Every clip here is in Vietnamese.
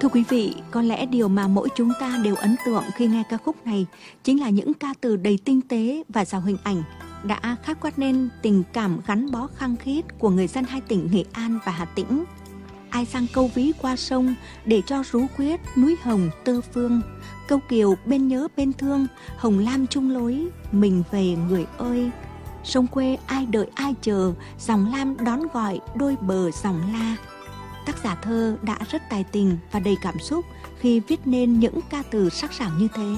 Thưa quý vị, có lẽ điều mà mỗi chúng ta đều ấn tượng khi nghe ca khúc này chính là những ca từ đầy tinh tế và giàu hình ảnh đã khắc quát nên tình cảm gắn bó khăng khít của người dân hai tỉnh Nghệ An và Hà Tĩnh. Ai sang câu ví qua sông để cho rú quyết núi hồng tơ phương, câu kiều bên nhớ bên thương, hồng lam chung lối, mình về người ơi. Sông quê ai đợi ai chờ, dòng lam đón gọi đôi bờ dòng la. Tác giả thơ đã rất tài tình và đầy cảm xúc khi viết nên những ca từ sắc sảo như thế.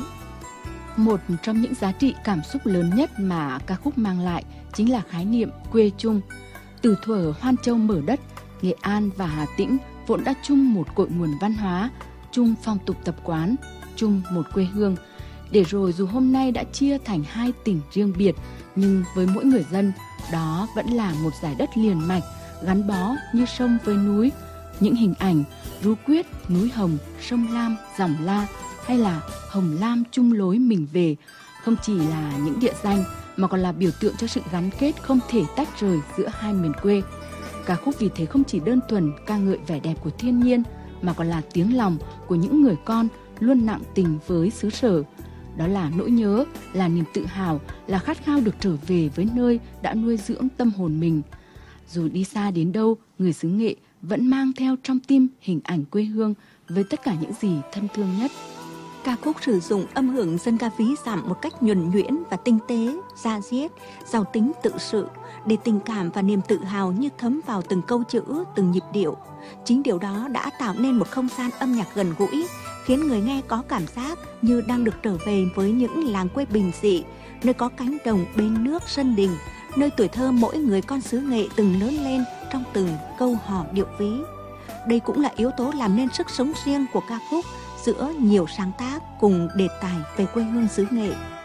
Một trong những giá trị cảm xúc lớn nhất mà ca khúc mang lại chính là khái niệm quê chung. Từ thuở Hoan Châu mở đất, Nghệ An và Hà Tĩnh vốn đã chung một cội nguồn văn hóa, chung phong tục tập quán, chung một quê hương. Để rồi dù hôm nay đã chia thành hai tỉnh riêng biệt, nhưng với mỗi người dân, đó vẫn là một dải đất liền mạch, gắn bó như sông với núi. Những hình ảnh rú quyết, núi hồng, sông lam, dòng la hay là hồng lam chung lối mình về không chỉ là những địa danh mà còn là biểu tượng cho sự gắn kết không thể tách rời giữa hai miền quê. Ca khúc vì thế không chỉ đơn thuần ca ngợi vẻ đẹp của thiên nhiên mà còn là tiếng lòng của những người con luôn nặng tình với xứ sở. Đó là nỗi nhớ, là niềm tự hào, là khát khao được trở về với nơi đã nuôi dưỡng tâm hồn mình. Dù đi xa đến đâu, người xứ Nghệ vẫn mang theo trong tim hình ảnh quê hương với tất cả những gì thân thương nhất. Ca khúc sử dụng âm hưởng dân ca ví dặm một cách nhuần nhuyễn và tinh tế, da diết, giàu tính tự sự, để tình cảm và niềm tự hào như thấm vào từng câu chữ, từng nhịp điệu. Chính điều đó đã tạo nên một không gian âm nhạc gần gũi, khiến người nghe có cảm giác như đang được trở về với những làng quê bình dị, nơi có cánh đồng bên nước sân đình, nơi tuổi thơ mỗi người con xứ Nghệ từng lớn lên trong từng câu hò điệu ví. Đây cũng là yếu tố làm nên sức sống riêng của ca khúc giữa nhiều sáng tác cùng đề tài về quê hương xứ Nghệ.